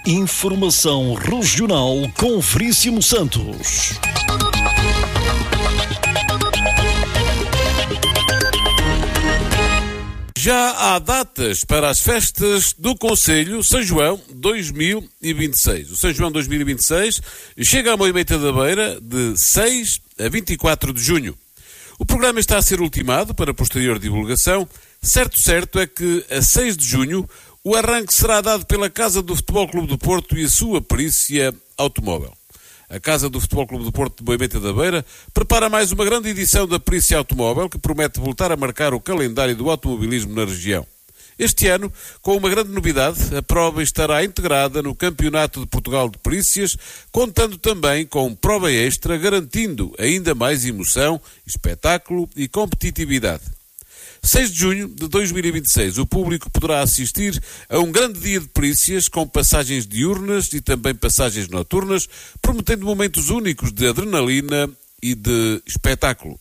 Informação Regional com Veríssimo Santos. Já há datas para as festas do Conselho São João 2026. O São João 2026 chega à Moimenta da Beira de 6 a 24 de junho. O programa está a ser ultimado para posterior divulgação. Certo é que a 6 de junho o arranque será dado pela Casa do Futebol Clube do Porto e a sua perícia automóvel. A Casa do Futebol Clube do Porto de Moimenta da Beira prepara mais uma grande edição da perícia automóvel que promete voltar a marcar o calendário do automobilismo na região. Este ano, com uma grande novidade, a prova estará integrada no Campeonato de Portugal de Perícias, contando também com prova extra, garantindo ainda mais emoção, espetáculo e competitividade. 6 de junho de 2026, o público poderá assistir a um grande dia de perícias com passagens diurnas e também passagens noturnas, prometendo momentos únicos de adrenalina e de espetáculo.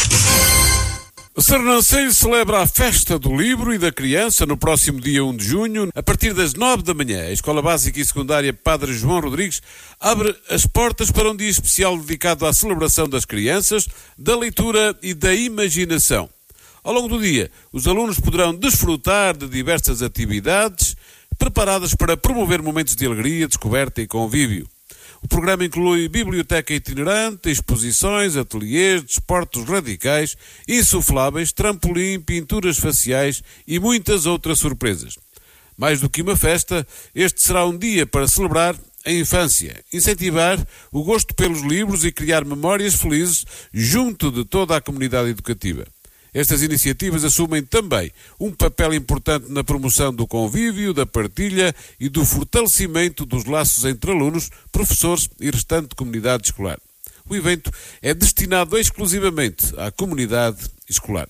O Sernancelho celebra a Festa do Livro e da Criança no próximo dia 1 de junho, a partir das 9 da manhã. A Escola Básica e Secundária Padre João Rodrigues abre as portas para um dia especial dedicado à celebração das crianças, da leitura e da imaginação. Ao longo do dia, os alunos poderão desfrutar de diversas atividades preparadas para promover momentos de alegria, descoberta e convívio. O programa inclui biblioteca itinerante, exposições, ateliês, desportos radicais, insufláveis, trampolim, pinturas faciais e muitas outras surpresas. Mais do que uma festa, este será um dia para celebrar a infância, incentivar o gosto pelos livros e criar memórias felizes junto de toda a comunidade educativa. Estas iniciativas assumem também um papel importante na promoção do convívio, da partilha e do fortalecimento dos laços entre alunos, professores e restante comunidade escolar. O evento é destinado exclusivamente à comunidade escolar.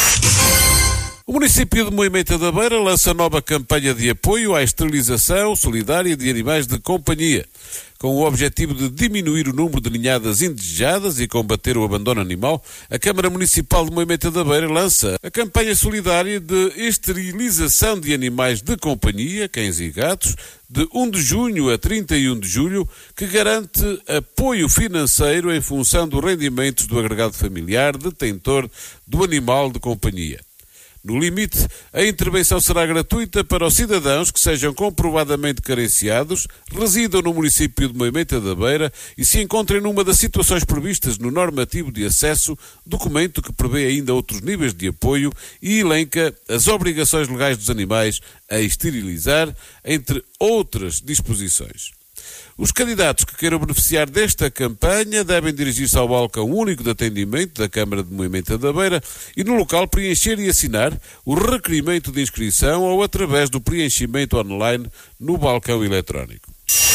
O município de Moimenta da Beira lança nova campanha de apoio à esterilização solidária de animais de companhia, com o objetivo de diminuir o número de ninhadas indesejadas e combater o abandono animal. A Câmara Municipal de Moimenta da Beira lança a campanha solidária de esterilização de animais de companhia, cães e gatos, de 1 de junho a 31 de julho, que garante apoio financeiro em função dos rendimentos do agregado familiar detentor do animal de companhia. No limite, a intervenção será gratuita para os cidadãos que sejam comprovadamente carenciados, residam no município de Moimenta da Beira e se encontrem numa das situações previstas no normativo de acesso, documento que prevê ainda outros níveis de apoio e elenca as obrigações legais dos animais a esterilizar, entre outras disposições. Os candidatos que queiram beneficiar desta campanha devem dirigir-se ao balcão único de atendimento da Câmara de Moimenta da Beira e no local preencher e assinar o requerimento de inscrição ou através do preenchimento online no balcão eletrónico.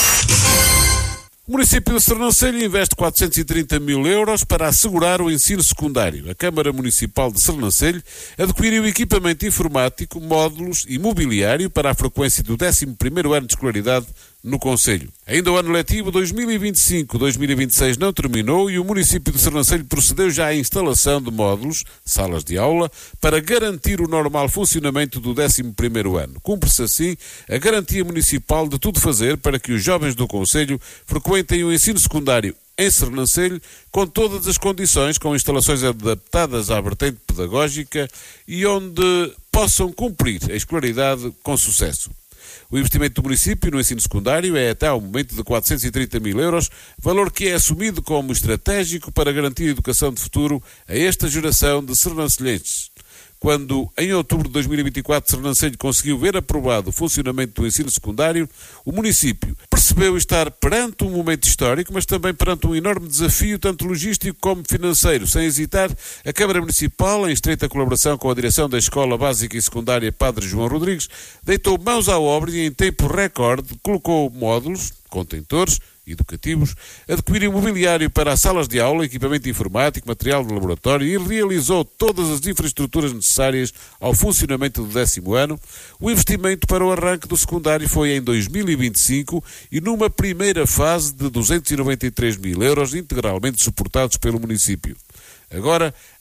O município de Sernancelho investe 430 mil euros para assegurar o ensino secundário. A Câmara Municipal de Sernancelho adquiriu equipamento informático, módulos e mobiliário para a frequência do 11º ano de escolaridade no concelho. Ainda o ano letivo 2025-2026 não terminou e o município de Sernancelho procedeu já à instalação de módulos, salas de aula, para garantir o normal funcionamento do 11º ano. Cumpre-se assim a garantia municipal de tudo fazer para que os jovens do concelho frequentem o ensino secundário em Sernancelho com todas as condições, com instalações adaptadas à vertente pedagógica e onde possam cumprir a escolaridade com sucesso. O investimento do município no ensino secundário é até ao momento de 430 mil euros, valor que é assumido como estratégico para garantir a educação de futuro a esta geração de sernancelhenses. Quando, em outubro de 2024, Sernancelho conseguiu ver aprovado o funcionamento do ensino secundário, o município percebeu estar perante um momento histórico, mas também perante um enorme desafio, tanto logístico como financeiro. Sem hesitar, a Câmara Municipal, em estreita colaboração com a direção da Escola Básica e Secundária Padre João Rodrigues, deitou mãos à obra e, em tempo recorde, colocou módulos, contentores educativos, adquiriu mobiliário para as salas de aula, equipamento informático, material de laboratório e realizou todas as infraestruturas necessárias ao funcionamento do 10º ano. O investimento para o arranque do secundário foi em 2025 e numa primeira fase de 293 mil euros, integralmente suportados pelo município. Agora,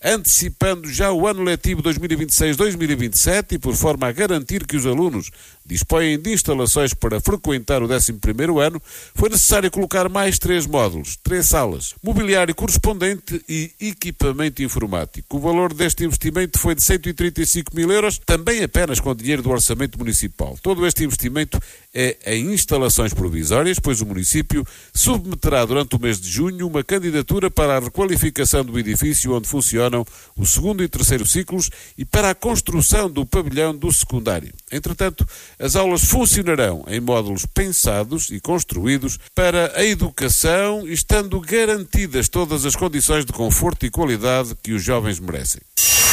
antecipando já o ano letivo 2026-2027 e por forma a garantir que os alunos dispõem de instalações para frequentar o 11º ano, foi necessário colocar mais 3 módulos, 3 salas, mobiliário correspondente e equipamento informático. O valor deste investimento foi de 135 mil euros, também apenas com dinheiro do orçamento municipal. Todo este investimento é em instalações provisórias, pois o município submeterá durante o mês de junho uma candidatura para a requalificação do edifício onde funcionam o 2º e 3º ciclos e para a construção do pavilhão do secundário. Entretanto, as aulas funcionarão em módulos pensados e construídos para a educação, estando garantidas todas as condições de conforto e qualidade que os jovens merecem.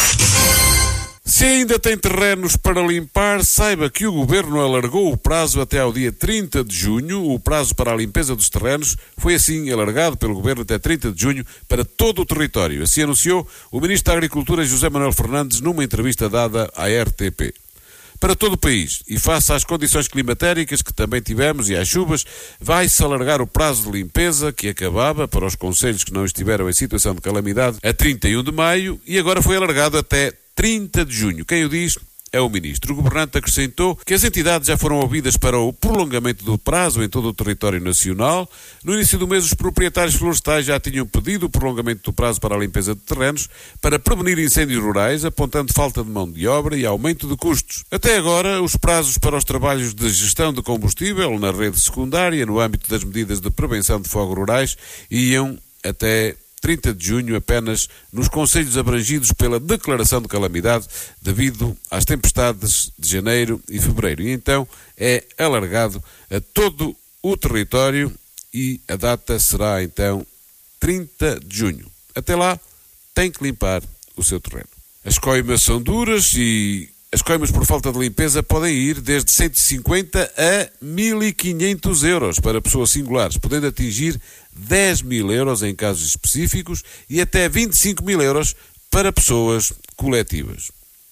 Se ainda tem terrenos para limpar, saiba que o Governo alargou o prazo até ao dia 30 de junho. O prazo para a limpeza dos terrenos foi assim alargado pelo Governo até 30 de junho para todo o território. Assim anunciou o Ministro da Agricultura, José Manuel Fernandes, numa entrevista dada à RTP. Para todo o país, e face às condições climatéricas que também tivemos e às chuvas, vai-se alargar o prazo de limpeza, que acabava para os concelhos que não estiveram em situação de calamidade, a 31 de maio, e agora foi alargado até 30 de junho. Quem o diz é o Ministro. O governante acrescentou que as entidades já foram ouvidas para o prolongamento do prazo em todo o território nacional. No início do mês, os proprietários florestais já tinham pedido o prolongamento do prazo para a limpeza de terrenos para prevenir incêndios rurais, apontando falta de mão de obra e aumento de custos. Até agora, os prazos para os trabalhos de gestão de combustível na rede secundária, no âmbito das medidas de prevenção de fogos rurais, iam até 30 de junho apenas nos concelhos abrangidos pela declaração de calamidade devido às tempestades de janeiro e fevereiro. E então é alargado a todo o território e a data será então 30 de junho. Até lá tem que limpar o seu terreno. As coimas são duras e as coimas por falta de limpeza podem ir desde 150 a 1.500 euros para pessoas singulares, podendo atingir 10 mil euros em casos específicos e até 25 mil euros para pessoas coletivas.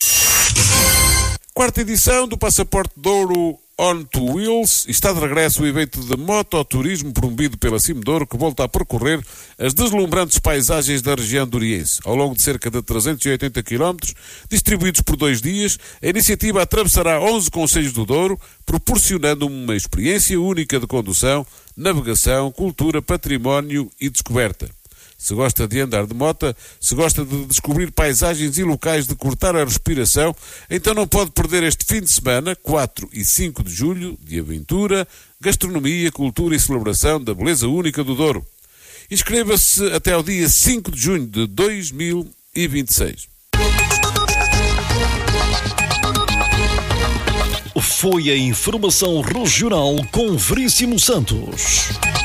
Quarta edição do Passaporte de Ouro On to Wheels. Está de regresso o evento de mototurismo promovido pela Cimedouro, que volta a percorrer as deslumbrantes paisagens da região doriense. Ao longo de cerca de 380 km, distribuídos por 2 dias, a iniciativa atravessará 11 concelhos do Douro, proporcionando uma experiência única de condução, navegação, cultura, património e descoberta. Se gosta de andar de moto, se gosta de descobrir paisagens e locais de cortar a respiração, então não pode perder este fim de semana, 4 e 5 de julho, de aventura, gastronomia, cultura e celebração da beleza única do Douro. Inscreva-se até ao dia 5 de junho de 2026. Foi a informação regional com Veríssimo Santos.